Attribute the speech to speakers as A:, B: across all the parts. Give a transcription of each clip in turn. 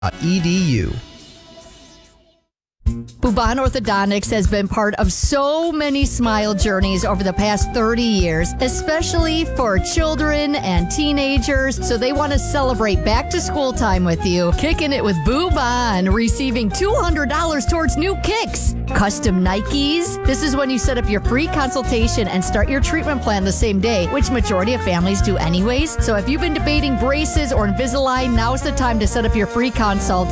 A: Edu.
B: Buban Orthodontics has been part of so many smile journeys over the past 30 years, especially for children and teenagers. So they want to celebrate back to school time with you, kicking it with Buban, receiving $200 towards new kicks. Custom Nikes. This is when you set up your free consultation and start your treatment plan the same day, which majority of families do anyways. So if you've been debating braces or Invisalign, now's the time to set up your free consult.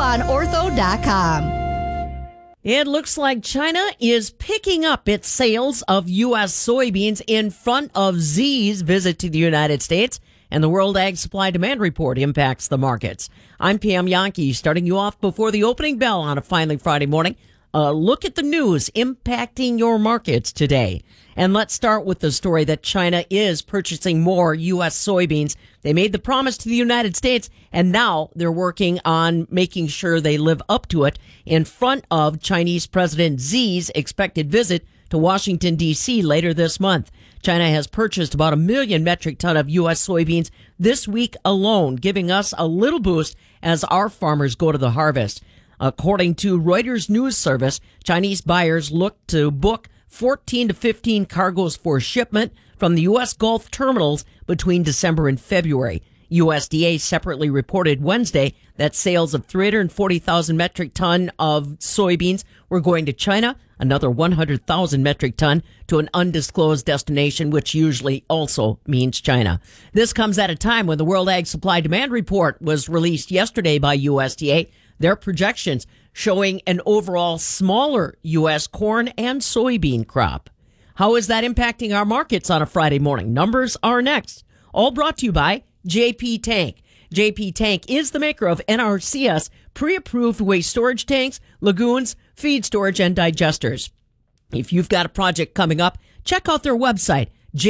B: BubanOrtho.com.
C: It looks like China is picking up its sales of U.S. soybeans in front of Xi's visit to the United States, and the World Ag Supply Demand Report impacts the markets. I'm Pam Yankee, starting you off before the opening bell on a finally Friday morning. Look at the news impacting your markets today. And let's start with the story that China is purchasing more U.S. soybeans. They made the promise to the United States, and now they're working on making sure they live up to it in front of Chinese President Xi's expected visit to Washington, D.C. later this month. China has purchased about 1 million metric ton of U.S. soybeans this week alone, giving us a little boost as our farmers go to the harvest. According to Reuters news service, Chinese buyers look to book 14 to 15 cargoes for shipment from the U.S. Gulf terminals between December and February. USDA separately reported Wednesday that sales of 340,000 metric ton of soybeans were going to China, another 100,000 metric ton to an undisclosed destination, which usually also means China. This comes at a time when the World Ag Supply Demand Report was released yesterday by USDA. Their projections showing an overall smaller U.S. corn and soybean crop. How is that impacting our markets on a Friday morning? Numbers are next. All brought to you by JP Tank. JP Tank is the maker of NRCS pre-approved waste storage tanks, lagoons, feed storage, and digesters. If you've got a project coming up, check out their website,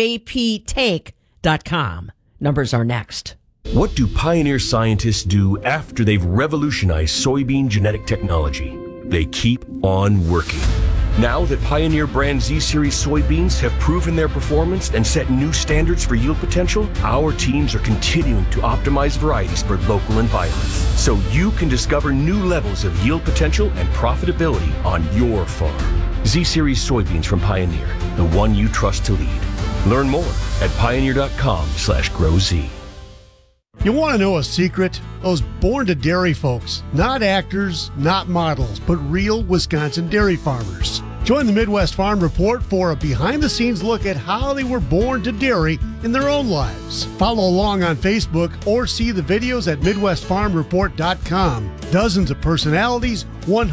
C: jptank.com. Numbers are next.
D: What do Pioneer scientists do after they've revolutionized soybean genetic technology? They keep on working. Now that Pioneer brand Z-Series soybeans have proven their performance and set new standards for yield potential, our teams are continuing to optimize varieties for local environments, so you can discover new levels of yield potential and profitability on your farm. Z-Series soybeans from Pioneer, the one you trust to lead. Learn more at pioneer.com/growz.
E: You want to know a secret? Those Born to Dairy folks, not actors, not models, but real Wisconsin dairy farmers. Join the Midwest Farm Report for a behind-the-scenes look at how they were born to dairy in their own lives. Follow along on Facebook or see the videos at MidwestFarmReport.com. Dozens of personalities,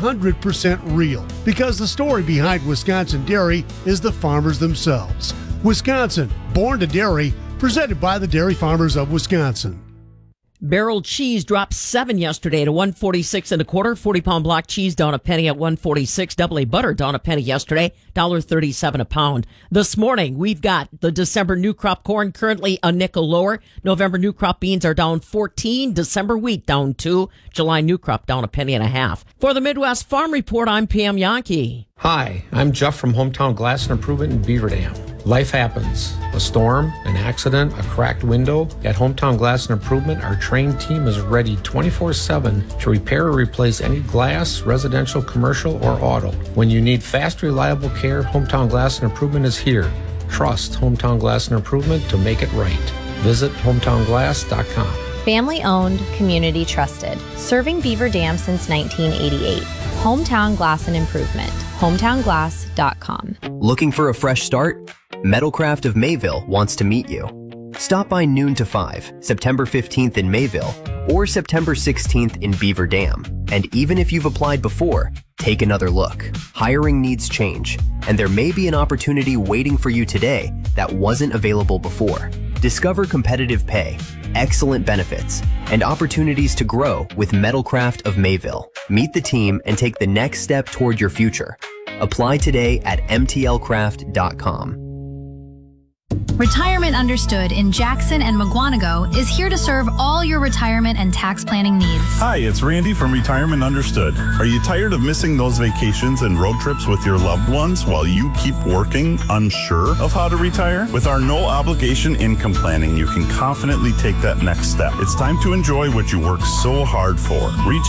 E: 100% real, because the story behind Wisconsin dairy is the farmers themselves. Wisconsin, Born to Dairy, presented by the Dairy Farmers of Wisconsin.
C: Barrel cheese dropped 7 yesterday to $1.46 1/4. 40-pound block cheese down a penny at $1.46. Double A butter down a penny yesterday, $1.37 a pound. This morning, we've got the December new crop corn currently a nickel lower. November new crop beans are down 14. December wheat down 2. July new crop down a penny and a half. For the Midwest Farm Report, I'm Pam Yankee.
F: Hi, I'm Jeff from Hometown Glass and Improvement in Beaver Dam. Life happens. A storm, an accident, a cracked window. At Hometown Glass and Improvement, our trained team is ready 24/7 to repair or replace any glass, residential, commercial, or auto. When you need fast, reliable care, Hometown Glass and Improvement is here. Trust Hometown Glass and Improvement to make it right. Visit hometownglass.com.
G: Family owned, community trusted. Serving Beaver Dam since 1988. Hometown Glass and Improvement. HometownGlass.com.
A: Looking for a fresh start? Metalcraft of Mayville wants to meet you. Stop by noon to 5, September 15th in Mayville, or September 16th in Beaver Dam. And even if you've applied before, take another look. Hiring needs change, and there may be an opportunity waiting for you today that wasn't available before. Discover competitive pay, excellent benefits, and opportunities to grow with Metalcraft of Mayville. Meet the team and take the next step toward your future. Apply today at mtlcraft.com.
H: Retirement Understood in Jackson and McGuanago is here to serve all your retirement and tax planning needs.
I: Hi, it's Randy from Retirement Understood. Are you tired of missing those vacations and road trips with your loved ones while you keep working, unsure of how to retire? With our no obligation income planning, you can confidently take that next step. It's time to enjoy what you work so hard for. Reach